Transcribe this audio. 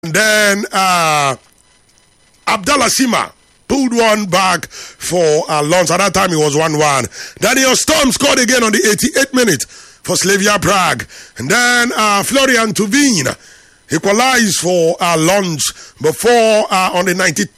And then Abdallah Sima pulled one back for Lons. At that time, it was 1-1. Daniel Storm scored again on the 88th minute for Slavia Prague. And then Florian Tuvin equalized for Lons before on the